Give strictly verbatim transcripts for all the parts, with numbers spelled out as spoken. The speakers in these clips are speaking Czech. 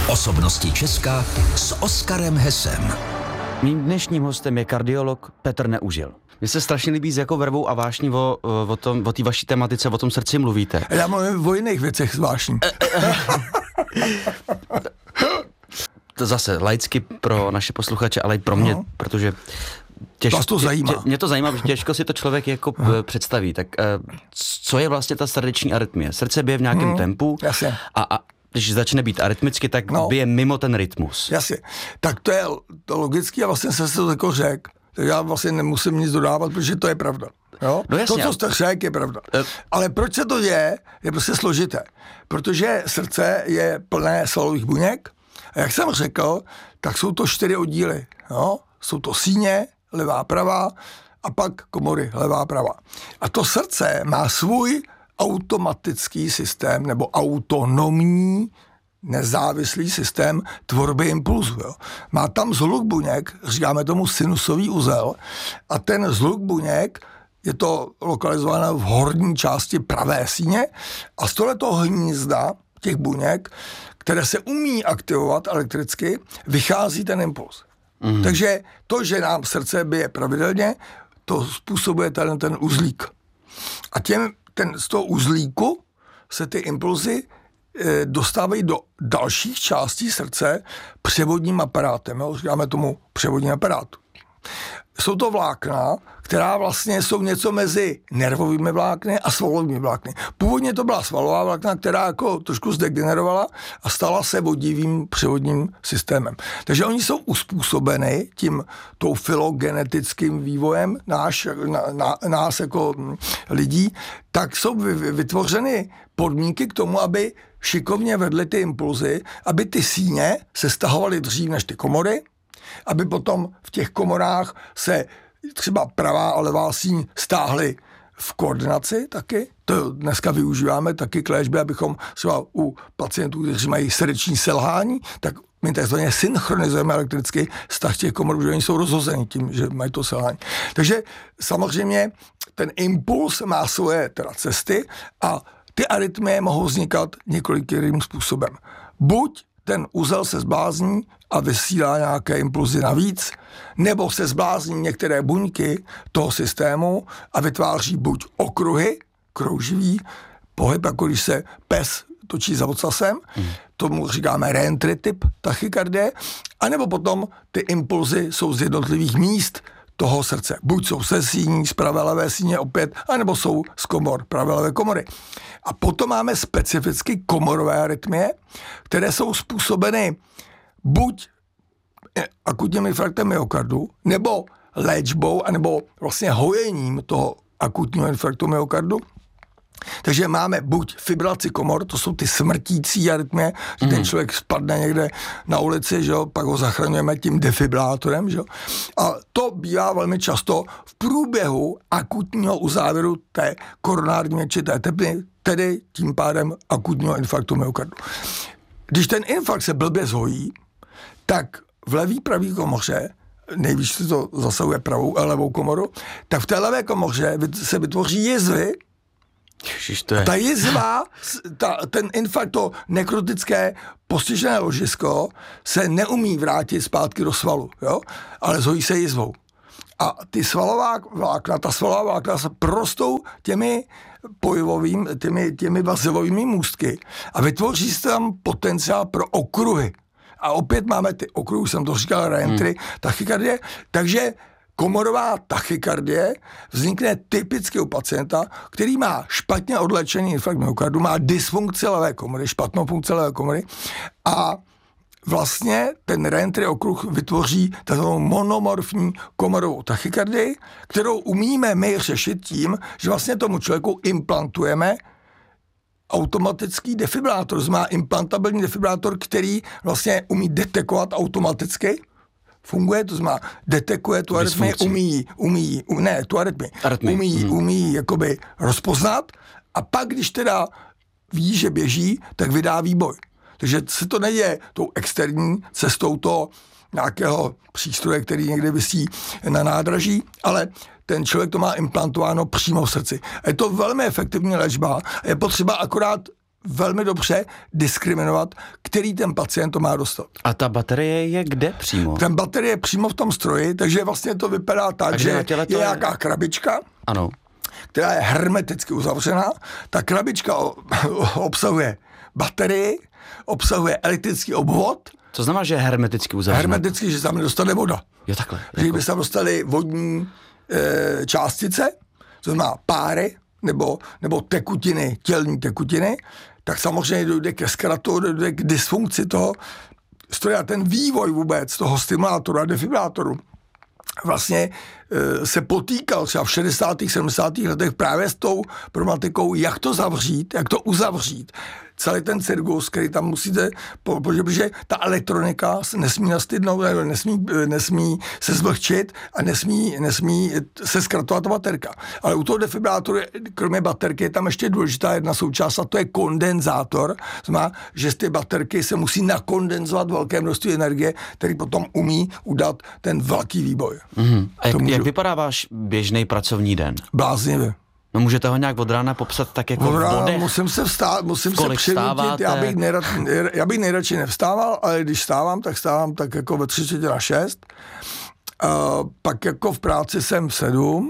Osobnosti Česka s Oskarem Hesem. Mým dnešním hostem je kardiolog Petr Neužil. Mně se strašně líbí, s jakou vervou a vášní o, o, tom, o té vaší tematice, o tom srdci mluvíte. Já mluvím o jiných věcech zvláštní. To zase laicky pro naše posluchače, ale i pro mě, no. protože těž, to zajímá. Tě, mě to zajímá, protože těžko si to člověk jako no. představí. Tak co je vlastně ta srdeční arytmie? Srdce bije v nějakém hmm, tempu jasně. a, a když začne být arytmicky, tak no. bije mimo ten rytmus. Jasně. Tak to je to logicky a vlastně se to jako řek. Tak já vlastně nemusím nic dodávat, protože to je pravda. Jo? No jasně, to, co jste řek, je pravda. Uh, Ale proč se to děje, je prostě složité. Protože srdce je plné svalových buněk a jak jsem řekl, tak jsou to čtyři oddíly. Jo? Jsou to síně, levá, pravá a pak komory, levá, pravá. A to srdce má svůj automatický systém nebo autonomní nezávislý systém tvorby impulzu. Jo. Má tam zhluk buněk, říkáme tomu sinusový uzel, a ten zhluk buněk je to lokalizováno v horní části pravé síně a z tohoto hnízda těch buněk, které se umí aktivovat elektricky, vychází ten impuls. Mm. Takže to, že nám srdce bije pravidelně, to způsobuje ten, ten uzlík. A těm, ten, z toho uzlíku se ty impulzy dostávají do dalších částí srdce převodním aparátem. Jo? Říkáme tomu převodní aparátu. Jsou to vlákna, která vlastně jsou něco mezi nervovými vlákny a svalovými vlákny. Původně to byla svalová vlákna, která jako trošku zdegenerovala a stala se vodivým převodním systémem. Takže oni jsou uspůsobeny tím tou filogenetickým vývojem náš, na, na, nás jako lidí, tak jsou vytvořeny podmínky k tomu, aby šikovně vedly ty impulzy, aby ty síně se stahovaly dřív než ty komory, aby potom v těch komorách se třeba pravá a levá síň stáhly v koordinaci taky. To dneska využíváme taky k léčbě, abychom třeba u pacientů, kteří mají srdeční selhání, tak my takzvaně synchronizujeme elektricky vztah těch komor, protože oni jsou rozhozeni tím, že mají to selhání. Takže samozřejmě ten impuls má svoje teda cesty a ty arytmie mohou vznikat několikým způsobem. Buď ten uzel se zblázní a vysílá nějaké impulzy navíc, nebo se zblázní některé buňky toho systému a vytváří buď okruhy, krouživý pohyb, jako když se pes točí za ocasem, hmm. tomu říkáme reentry typ tachykardie, anebo potom ty impulzy jsou z jednotlivých míst toho srdce. Buď jsou se síní, z pravé levé síně opět, anebo jsou z komor, pravé levé komory. A potom máme specificky komorové arytmie, které jsou způsobeny buď akutním infarktem myokardu, nebo léčbou, anebo vlastně hojením toho akutního infarktu myokardu. Takže máme buď fibrilaci komor, to jsou ty smrtící arytmie, že ten člověk spadne někde na ulici, že jo, pak ho zachraňujeme tím defibrátorem, že jo. A to bývá velmi často v průběhu akutního uzávěru té koronární měčité tepny, tedy tím pádem akutního infarktu myokardu. Když ten infarkt se blbě zhojí, tak v levý pravý komoře, nejvíc se to zasahuje pravou a levou komoru, tak v té levé komoře se vytvoří jizvy. A ta jizva, ta, ten infarkt, to nekrotické postižené ložisko se neumí vrátit zpátky do svalu, jo? Ale zhojí se jizvou. A ty svalová vlákna, ta svalová vlákna se prostou těmi pojivovými, těmi, těmi vazivovými můstky a vytvoří se tam potenciál pro okruhy. A opět máme ty okruhy, jsem to říkal, reentry, hmm. tachykardie, takže komorová tachykardie vznikne typicky u pacienta, který má špatně odléčený infarkt myokardu, má dysfunkci levé komory, špatnou funkci levé komory a vlastně ten reentry okruh vytvoří takovou monomorfní komorovou tachykardii, kterou umíme my řešit tím, že vlastně tomu člověku implantujeme automatický defibrátor, to znamená implantabilní defibrátor, který vlastně umí detekovat automaticky, funguje, to znamená, detekuje tu arytmii, umí, umí, ne, tu arytmii, umí, hmm. umí jakoby rozpoznat a pak, když teda ví, že běží, tak vydá výboj. Takže se to neděje tou externí cestou toho nějakého přístroje, který někde visí na nádraží, ale ten člověk to má implantováno přímo v srdci. A je to velmi efektivní léčba. Je potřeba akorát velmi dobře diskriminovat, který ten pacient to má dostat. A ta baterie je kde přímo? Ten baterie je přímo v tom stroji, takže vlastně to vypadá tak, Takže že na je těle to je- nějaká krabička, Ano. která je hermeticky uzavřená. Ta krabička o- obsahuje baterii, obsahuje elektrický obvod, Co znamená, že je hermeticky uzavřená? hermeticky, že se tam nedostane voda. Jo, takhle. Že Jako, by se tam dostaly vodní e, částice, to znamená páry, nebo, nebo tekutiny, tělní tekutiny, tak samozřejmě dojde ke zkratu, dojde k dysfunkci toho stroje a ten vývoj vůbec toho stimulátoru a defibrilátoru vlastně e, se potýkal třeba v šedesátých sedmdesátých letech právě s tou problematikou, jak to zavřít, jak to uzavřít. Celý ten cirkus, který tam musíte, protože ta elektronika nesmí nastydnout, nesmí, nesmí se zvlhčit a nesmí, nesmí se zkratovat ta baterka. Ale u toho defibrillátoru, kromě baterky, je tam ještě důležitá jedna součást a to je kondenzátor. Znamená, že z ty baterky se musí nakondenzovat velké množství energie, který potom umí udat ten velký výboj. Mm-hmm. A jak, můžu... jak vypadá váš běžný pracovní den? Bláznivě. No můžete ho nějak od rána popsat tak jako Od v rána bodech? musím se vstát, musím Kolik se přinutit, já bych, nerad, já bych nejradši nevstával, ale když vstávám, tak vstávám tak jako ve tři čtvrtě na šest. Uh, pak jako v práci jsem v sedm.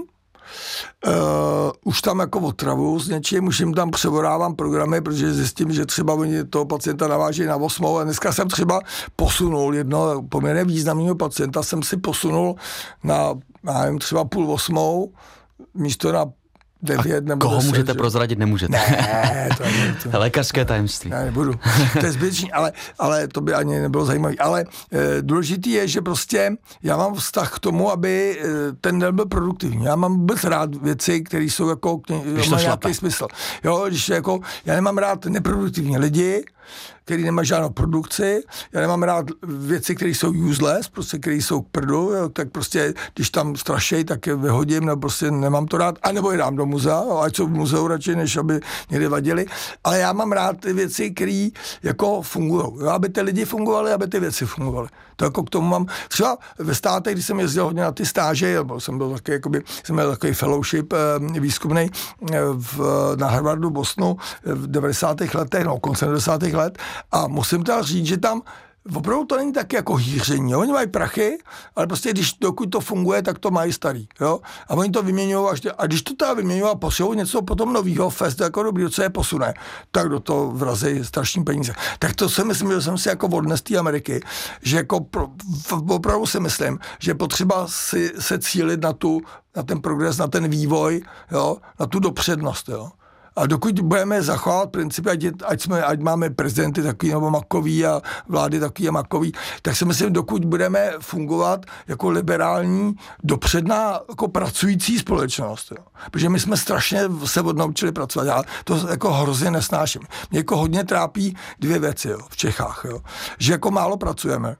Uh, už tam jako otravu s něčím, už jim tam převorávám programy, protože zjistím, že třeba oni toho pacienta naváží na osmou a dneska jsem třeba posunul jedno poměrně významného pacienta, jsem si posunul na, já nevím, třeba půl osmou, místo na devět nebo Koho deset, můžete že? prozradit, nemůžete. Ne, to je to. Lékařské tajemství. Já nebudu. To je zbytečný, ale, ale to by ani nebylo zajímavé. Ale e, důležitý je, že prostě já mám vztah k tomu, aby e, ten den byl produktivní. Já mám vůbec rád věci, které jsou jako, Když to mají šlape. nějaký smysl. Jo, když jako, já nemám rád neproduktivní lidi, který nemají žádnou produkci. Já nemám rád věci, které jsou useless, prostě, které jsou k prdu, jo, tak prostě, když tam strašej, tak je vyhodím, nebo prostě nemám to rád, anebo je dám do muzea, jo, ať jsou v muzeu radši, než aby někde vadili. Ale já mám rád ty věci, které jako fungují, aby ty lidi fungovali, aby ty věci fungovaly. To jako k tomu mám, třeba ve státech, když jsem jezdil hodně na ty stáže, nebo jsem byl taky, jakoby, jsem měl takový fellowship eh, výzkumný eh, v, na Harvardu, Bostonu v devadesátých letech, no koncem devadesátých let, a musím teda říct, že tam opravdu to není tak jako hýření. Jo? Oni mají prachy, ale prostě když dokud to funguje, tak to mají starý. Jo? A oni to vyměňují až, a když to teda vyměňují a posilují něco potom novýho, fest jako dobrý, co je posune, tak do toho vrazí strašný peníze. Tak to si myslím, že jsem si jako odnes té Ameriky, že jako pro, opravdu si myslím, že je potřeba si, se cílit na, tu, na ten progres, na ten vývoj, jo? Na tu dopřednost. Jo? A dokud budeme zachovávat principy, ať, je, ať, jsme, ať máme prezidenty takový nebo makový a vlády takový a makový, tak si myslím, dokud budeme fungovat jako liberální, dopředná, jako pracující společnost. Jo. Protože my jsme strašně se odnaučili pracovat. Já to jako hrozně nesnáším. Mě jako hodně trápí dvě věci, jo, v Čechách. Jo. Že jako málo pracujeme.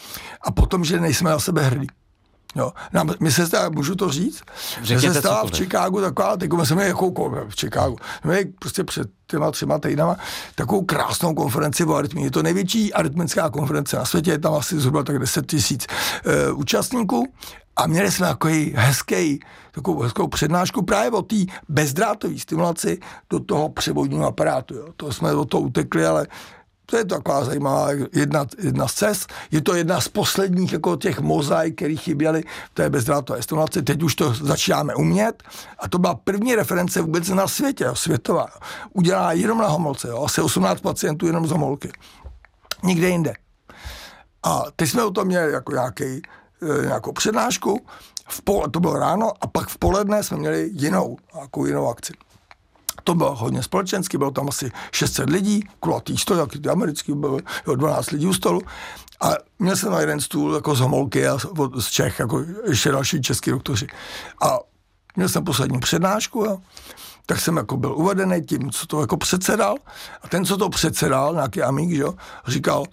A potom, že nejsme na sebe hrdí. Jo. My se stává, můžu to říct? Že se stává v Chicagu taková, teď jsme měli jakou v Chicagu, měli prostě před těma třema týdnama takovou krásnou konferenci o arytmii. Je to největší arytmická konference na světě, je tam asi zhruba tak deset tisíc e, účastníků a měli jsme takový hezký, takovou hezkou přednášku právě o té bezdrátové stimulaci do toho převodního aparátu. Jo. To jsme do toho utekli, ale to je taková zajímavá jedna, jedna z cest. Je to jedna z posledních jako těch mozaik, které chyběly v té bezdrátové stimulaci. Teď už to začínáme umět. A to byla první reference vůbec na světě, jo, světová. Jo. Udělá jenom na homolce. Jo. Asi osmnáct pacientů jenom z homolky. Nikde jinde. A teď jsme o tom měli jako nějaký, nějakou přednášku. V pole, to bylo ráno a pak v poledne jsme měli jinou, nějakou jinou akci. To bylo hodně společensky, bylo tam asi šest set lidí, kulatý stůl, jaký ty americký, bylo dvanáct lidí u stolu. A měl jsem na jeden stůl jako z homolky a z Čech, jako ještě další český doktoři. A měl jsem poslední přednášku, a tak jsem jako byl uvedený tím, co to jako předsedal. A ten, co to předsedal, nějaký amík, že jo, říkal,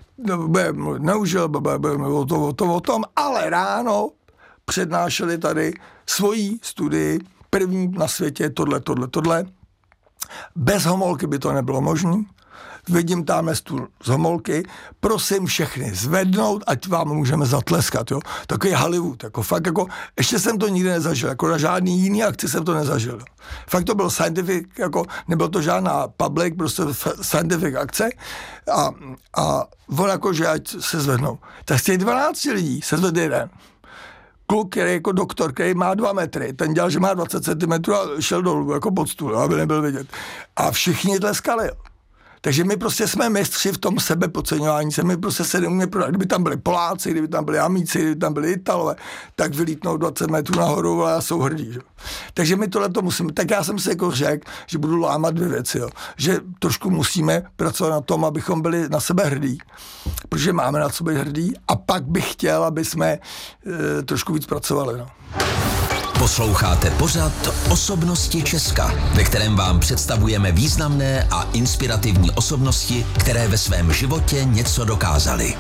neužil, budeme o tom, o tom, o tom, ale ráno přednášeli tady svoji studii, první na světě, tohle, tohle, tohle. Bez homolky by to nebylo možné. vidím tamhle stůl z Homolky, prosím všechny zvednout, ať vám můžeme zatleskat, jo. Takový Hollywood, jako fakt, jako, ještě jsem to nikdy nezažil, jako na žádný jiný akci jsem to nezažil. Jo. Fakt to byl scientific, jako nebylo to žádná public, prostě scientific akce a, a on jako, že ať se zvednou. Tak z těch dvanáct lidí se zvedl jeden. Kluk, který jako doktor, který má dva metry, ten dělal, že má dvacet centimetrů a šel dolů, jako pod stůl, aby nebyl vidět. A všichni tleskali, jo. Takže my prostě jsme mistři v tom sebepodceňování se, my prostě se neumíme prodat. Kdyby tam byli Poláci, kdyby tam byli Amíci, kdyby tam byli Italové, tak vylítnou dvacet metrů nahoru a jsou hrdí. Že? Takže my tohle to musíme. Tak já jsem si jako řekl, že budu lámat dvě věci, jo. Že trošku musíme pracovat na tom, abychom byli na sebe hrdí, protože máme na sebe hrdí a pak bych chtěl, aby jsme e, trošku víc pracovali. No. Posloucháte pořad Osobnosti Česka, ve kterém vám představujeme významné a inspirativní osobnosti, které ve svém životě něco dokázaly.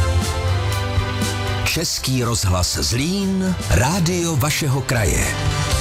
Český rozhlas Zlín, rádio vašeho kraje.